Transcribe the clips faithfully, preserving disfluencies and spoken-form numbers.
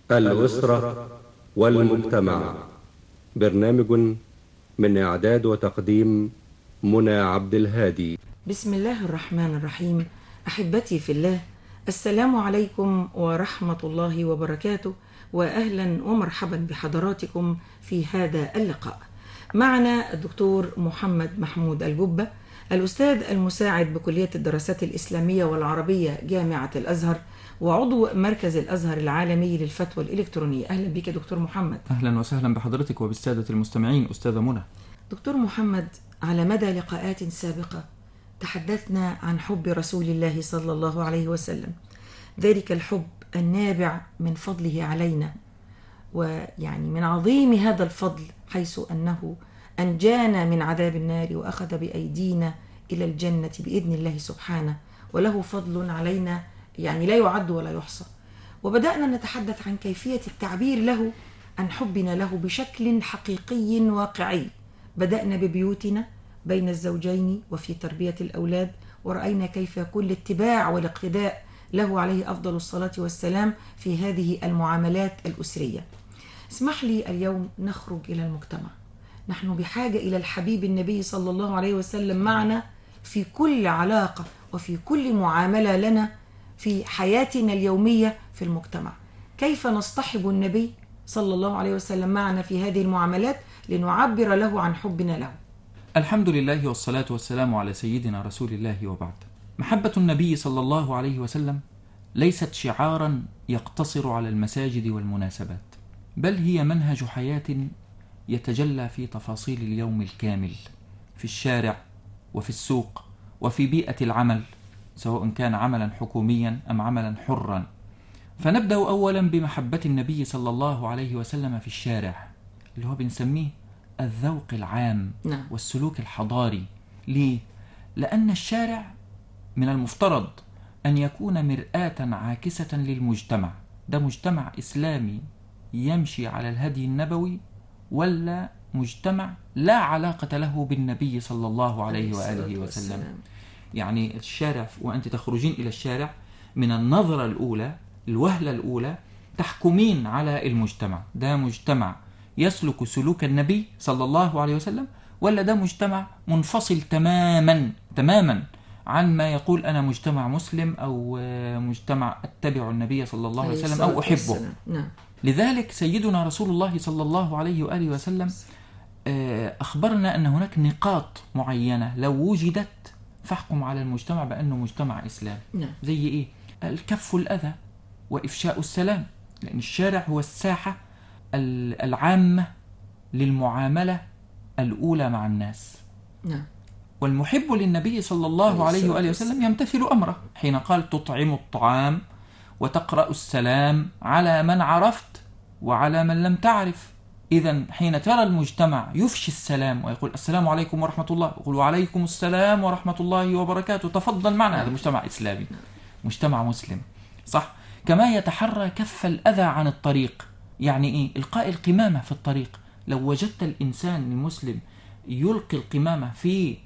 الأسرة والمجتمع. برنامج من إعداد وتقديم منى عبد الهادي. بسم الله الرحمن الرحيم. أحبتي في الله، السلام عليكم ورحمة الله وبركاته، وأهلا ومرحبا بحضراتكم في هذا اللقاء. معنا الدكتور محمد محمود الجبة، الأستاذ المساعد بكلية الدراسات الإسلامية والعربية جامعة الأزهر، وعضو مركز الأزهر العالمي للفتوى الإلكترونية. أهلا بك دكتور محمد. أهلا وسهلا بحضرتك وبالسادة المستمعين. أستاذة منى. دكتور محمد، على مدى لقاءات سابقة تحدثنا عن حب رسول الله صلى الله عليه وسلم، ذلك الحب النابع من فضله علينا، ويعني من عظيم هذا الفضل حيث أنه أنجانا من عذاب النار وأخذ بأيدينا إلى الجنة بإذن الله سبحانه، وله فضل علينا يعني لا يعد ولا يحصى. وبدأنا نتحدث عن كيفية التعبير له عن حبنا له بشكل حقيقي واقعي. بدأنا ببيوتنا بين الزوجين وفي تربية الأولاد، ورأينا كيف يكون الاتباع والاقتداء له عليه أفضل الصلاة والسلام في هذه المعاملات الأسرية. اسمح لي اليوم نخرج إلى المجتمع. نحن بحاجة إلى الحبيب النبي صلى الله عليه وسلم معنا في كل علاقة وفي كل معاملة لنا في حياتنا اليومية في المجتمع. كيف نصطحب النبي صلى الله عليه وسلم معنا في هذه المعاملات لنعبر له عن حبنا له؟ الحمد لله والصلاة والسلام على سيدنا رسول الله، وبعد. محبة النبي صلى الله عليه وسلم ليست شعارا يقتصر على المساجد والمناسبات، بل هي منهج حياة يتجلى في تفاصيل اليوم الكامل، في الشارع وفي السوق وفي بيئة العمل، سواء كان عملا حكوميا أم عملا حرا. فنبدأ أولا بمحبة النبي صلى الله عليه وسلم في الشارع، اللي هو بنسميه الذوق العام والسلوك الحضاري. ليه؟ لأن الشارع من المفترض أن يكون مرآة عاكسة للمجتمع. ده مجتمع إسلامي يمشي على الهدي النبوي، ولا مجتمع لا علاقة له بالنبي صلى الله عليه وآله وسلم؟ يعني الشارع، وأنت تخرجين إلى الشارع من النظرة الأولى الوهلة الأولى تحكمين على المجتمع. ده مجتمع يسلك سلوك النبي صلى الله عليه وسلم، ولا ده مجتمع منفصل تماما تماما عن ما يقول أنا مجتمع مسلم أو مجتمع أتبع النبي صلى الله عليه وسلم أو أحبه. لذلك سيدنا رسول الله صلى الله عليه وآله وسلم أخبرنا أن هناك نقاط معينة لو وجدت فاحكم على المجتمع بأنه مجتمع إسلام. زي إيه؟ الكف الأذى وإفشاء السلام، لأن الشارع هو الساحة العامة للمعاملة الأولى مع الناس. نعم. والمحب للنبي صلى الله عليه وآله وسلم يمتثل أمره حين قال تطعم الطعام وتقرأ السلام على من عرفت وعلى من لم تعرف. إذن حين ترى المجتمع يفشي السلام ويقول السلام عليكم ورحمة الله، يقول وعليكم السلام ورحمة الله وبركاته، تفضل معنا، هذا مجتمع إسلامي، مجتمع مسلم، صح؟ كما يتحرى كف الأذى عن الطريق. يعني إيه؟ إلقاء القمامة في الطريق. لو وجدت الإنسان المسلم يلقي القمامة في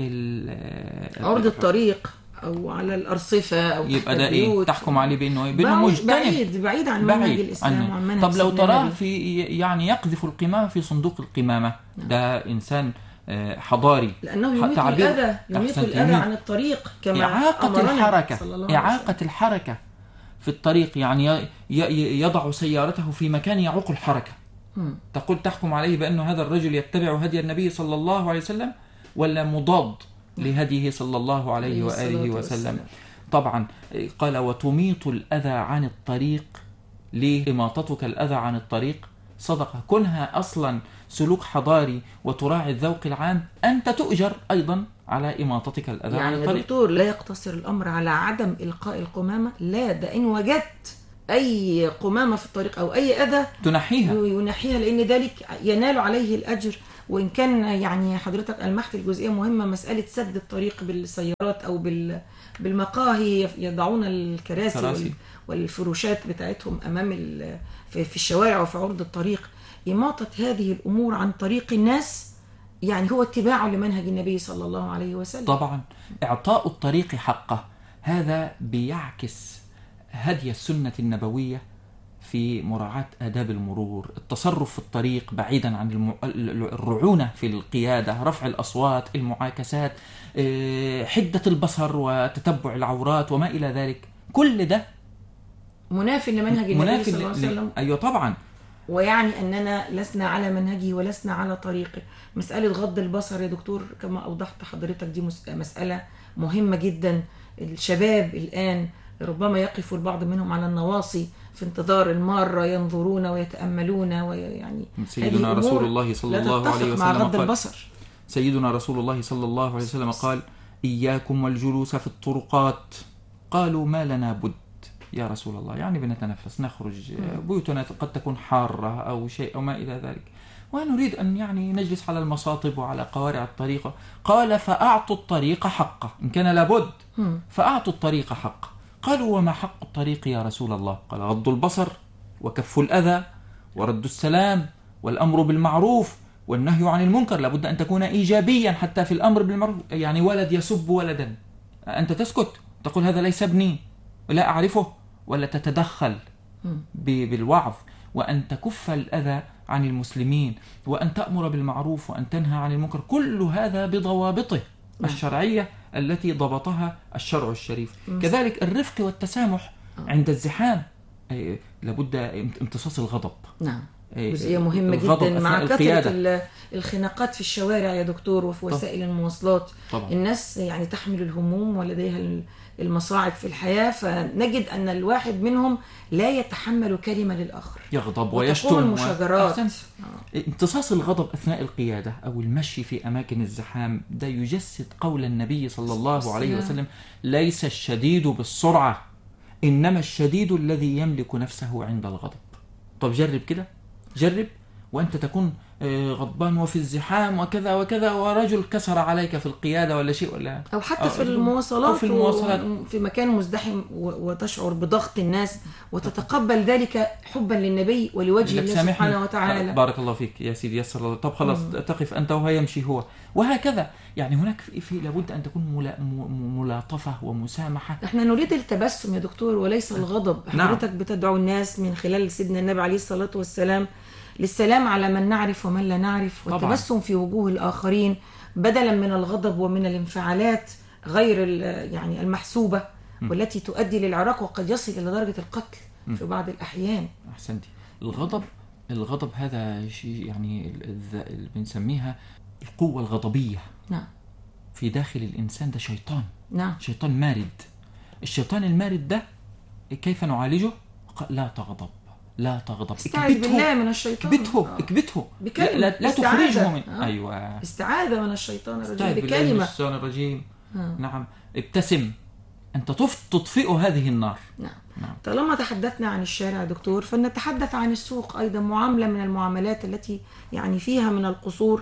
عرض الطريق أو على الأرصفة أو يبقى ده إيه؟ تحكم عليه بأنه بأنه مجتنب، بعيد بعيد عن منهج الإسلام وعن منهج. طب لو تراه في يعني يقذف القمامة في صندوق القمامة، ده إنسان حضاري، لأنه يميت الأذى يميت الأذى عن الطريق، كما إعاقة الحركة إعاقة الحركة في الطريق. يعني يضع سيارته في مكان يعوق الحركة. م. تقول تحكم عليه بأنه هذا الرجل يتبع هدي النبي صلى الله عليه وسلم ولا مضاد لهديه صلى الله عليه وآله وسلم؟ طبعا قال وتميط الأذى عن الطريق. ليه إماطتك الأذى عن الطريق؟ صدقة، كونها أصلا سلوك حضاري وتراعي الذوق العام، أنت تؤجر أيضا على إماطتك الأذى يعني عن الطريق. يعني دكتور، لا يقتصر الأمر على عدم إلقاء القمامة، لا، ده إن وجدت أي قمامة في الطريق أو أي أذى تنحيها ينحيها، لأن ذلك ينال عليه الأجر. وإن كان يعني حضرتك ألمحت الجزئية مهمة، مسألة سد الطريق بالسيارات أو بالمقاهي، يضعون الكراسي والفروشات بتاعتهم أمام في الشوارع وفي عرض الطريق. إماطة هذه الأمور عن طريق الناس يعني هو اتباع لمنهج النبي صلى الله عليه وسلم. طبعا إعطاء الطريق حقه، هذا بيعكس هدي السنة النبوية في مراعاة آداب المرور، التصرف في الطريق بعيدا عن الم... الرعونة في القيادة، رفع الأصوات، المعاكسات، حدة البصر وتتبع العورات وما إلى ذلك. كل ده منافي لمنهج النبي صلى الله عليه وسلم. أيوة طبعا. ويعني أننا لسنا على منهجه ولسنا على طريقه. مسألة غض البصر يا دكتور كما أوضحت حضرتك دي مسألة مهمة جدا. الشباب الآن ربما يقف البعض منهم على النواصي في انتظار المارة، ينظرون ويتأملون، ويعني سيدنا رسول الله صلى الله عليه وسلم مع غض قال البصر. سيدنا رسول الله صلى الله عليه وسلم قال: إياكم والجلوس في الطرقات. قالوا: ما لنا بد يا رسول الله، يعني بنتنفس نخرج، بيوتنا قد تكون حارة أو شيء أو ما إلى ذلك، ونريد أن يعني نجلس على المصاطب وعلى قوارع الطريقة. قال: فأعطوا الطريق حقه، إن كان لابد فأعطوا الطريق حقه. قالوا: وما حق الطريق يا رسول الله؟ قال: غض البصر وكف الأذى ورد السلام والأمر بالمعروف والنهي عن المنكر. لابد أن تكون إيجابيا حتى في الأمر بالمعروف. يعني ولد يسب ولدا، أنت تسكت تقول هذا ليس ابني لا أعرفه، ولا تتدخل بالوعظ، وأن تكف الأذى عن المسلمين، وأن تأمر بالمعروف وأن تنهى عن المنكر. كل هذا بضوابطه الشرعية التي ضبطها الشرع الشريف. كذلك الرفق والتسامح عند الزحام، لابد امتصاص الغضب. نعم، جزئية مهمة جدا مع كثرة الخناقات في الشوارع يا دكتور وفي وسائل المواصلات. طبعا. الناس يعني تحمل الهموم ولديها المصاعب في الحياة، فنجد أن الواحد منهم لا يتحمل كلمة للآخر، يغضب ويشتم المشاجرات. و... امتصاص الغضب أثناء القيادة أو المشي في أماكن الزحام ده يجسد قول النبي صلى الله عليه وسلم: ليس الشديد بالسرعة، إنما الشديد الذي يملك نفسه عند الغضب. طب جرب كده، جرب وأنت تكون غضبان وفي الزحام وكذا وكذا، ورجل كسر عليك في القيادة ولا شيء، ولا أو حتى أو في المواصلات، أو في المواصلات في مكان مزدحم وتشعر بضغط الناس وتتقبل ذلك حبا للنبي ولوجه الله سبحانه وتعالى. بارك الله فيك يا سيدي، يسر الله. طب خلاص م. تقف أنت وهو يمشي هو، وهكذا. يعني هناك في, في لابد أن تكون ملا ملاطفة ومسامحة. احنا نريد التبسم يا دكتور وليس الغضب. حضرتك نعم. بتدعو الناس من خلال سيدنا النبي عليه الصلاة والسلام للسلام على من نعرف ومن لا نعرف، والتبسم في وجوه الآخرين بدلا من الغضب ومن الانفعالات غير يعني المحسوبة م. والتي تؤدي للعراق وقد يصل إلى درجة القتل م. في بعض الأحيان. أحسنتي. الغضب الغضب هذا شيء يعني اللي بنسميها القوة الغضبية. نعم. في داخل الإنسان ده شيطان. نعم. شيطان مارد. الشيطان المارد ده كيف نعالجه؟ لا تغضب، لا تغضب، استعاذ بالله من الشيطان. اكبته آه. اكبته لا, لا, لا تخرجه من آه. ايوه استعاذ من الشيطان الرجيم بكلمه من الشيطان الرجيم. آه. نعم. ابتسم، انت تطفئ هذه النار. نعم. نعم. طالما تحدثنا عن الشارع دكتور فلنتحدث عن السوق ايضا، معامله من المعاملات التي يعني فيها من القصور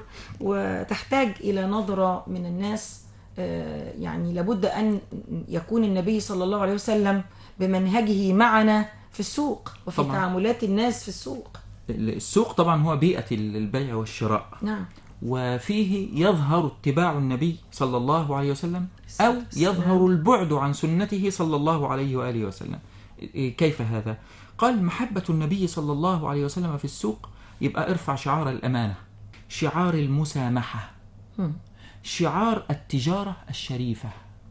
وتحتاج الى نظره من الناس. آه يعني لابد ان يكون النبي صلى الله عليه وسلم بمنهجه معنا في السوق وفي طبعا. تعاملات الناس في السوق. السوق طبعا هو بيئة البيع والشراء. نعم. وفيه يظهر اتباع النبي صلى الله عليه وسلم أو يظهر البعد عن سنته صلى الله عليه وآله وسلم. كيف هذا؟ قال: محبة النبي صلى الله عليه وسلم في السوق يبقى ارفع شعار الأمانة، شعار المسامحة، م. شعار التجارة الشريفة.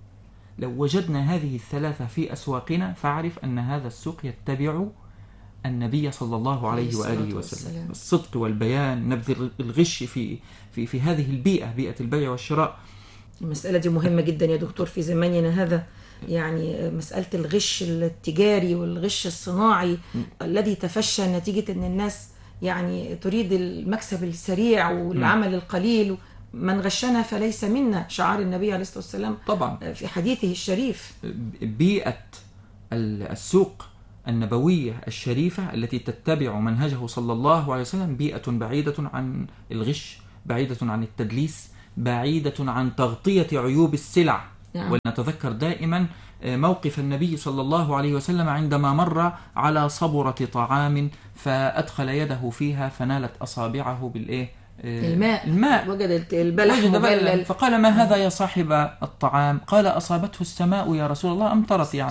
لو وجدنا هذه الثلاثة في أسواقنا فاعرف أن هذا السوق يتبع النبي صلى الله عليه وآله وسلم. الصدق والبيان، نبذ الغش في في في هذه البيئة، بيئة البيع والشراء. المسألة دي مهمة جدا يا دكتور في زماننا هذا. يعني مسألة الغش التجاري والغش الصناعي م. الذي تفشى نتيجة أن الناس يعني تريد المكسب السريع والعمل م. القليل. من غشنا فليس منا، شعار النبي عليه الصلاة والسلام طبعا في حديثه الشريف. بيئة السوق النبوية الشريفة التي تتبع منهجه صلى الله عليه وسلم بيئة بعيدة عن الغش، بعيدة عن التدليس، بعيدة عن تغطية عيوب السلع. نعم. ونتذكر دائما موقف النبي صلى الله عليه وسلم عندما مر على صبرة طعام فأدخل يده فيها فنالت أصابعه بالإيه؟ الماء. الماء. وجد البلح مبلل. فقال: ما هذا يا صاحب الطعام؟ قال: أصابته السماء يا رسول الله، أمطرت يعني.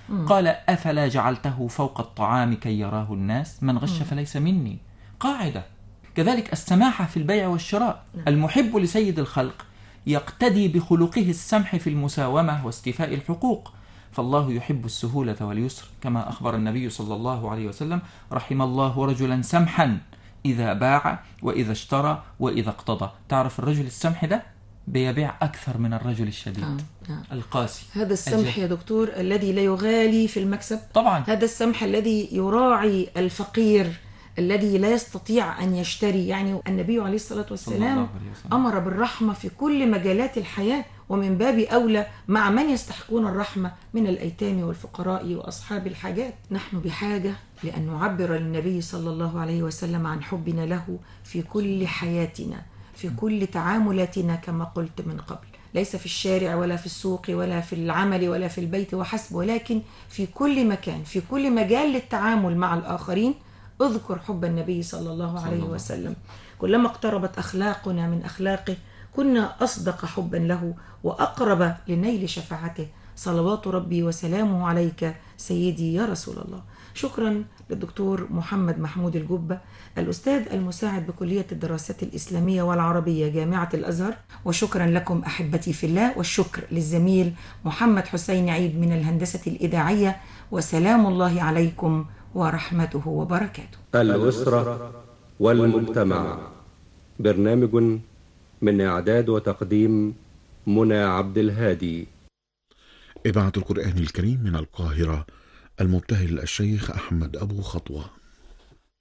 مم. قال أفلا جعلته فوق الطعام كي يراه الناس، من غش فليس مني. قاعدة. كذلك السماحة في البيع والشراء. المحب لسيد الخلق يقتدي بخلقه السمح في المساومة واستيفاء الحقوق، فالله يحب السهولة واليسر، كما أخبر النبي صلى الله عليه وسلم: رحم الله رجلا سمحا إذا باع وإذا اشترى وإذا اقتضى. تعرف الرجل السمح ده بيبيع أكثر من الرجل الشديد آه. آه. القاسي. هذا السمح يا دكتور الذي لا يغالي في المكسب طبعا. هذا السمح الذي يراعي الفقير الذي لا يستطيع أن يشتري. يعني النبي عليه الصلاة والسلام أمر بالرحمة في كل مجالات الحياة، ومن باب أولى مع من يستحقون الرحمة من الأيتام والفقراء وأصحاب الحاجات. نحن بحاجة لأن نعبر للنبي صلى الله عليه وسلم عن حبنا له في كل حياتنا، في كل تعاملاتنا، كما قلت من قبل، ليس في الشارع ولا في السوق ولا في العمل ولا في البيت وحسب، ولكن في كل مكان، في كل مجال للتعامل مع الآخرين. اذكر حب النبي صلى الله عليه وسلم. كلما اقتربت أخلاقنا من أخلاقه كنا أصدق حبا له وأقرب لنيل شفاعته. صلوات ربي وسلامه عليك سيدي يا رسول الله. شكرا للدكتور محمد محمود الجبة، الأستاذ المساعد بكلية الدراسات الإسلامية والعربية جامعة الأزهر. وشكرا لكم أحبتي في الله، والشكر للزميل محمد حسين عيد من الهندسة الإذاعية. وسلام الله عليكم ورحمته وبركاته. الأسرة والمجتمع، برنامج من إعداد وتقديم منى عبد الهادي. إذاعة القرآن الكريم من القاهرة، المبتهل الشيخ أحمد أبو خطوة.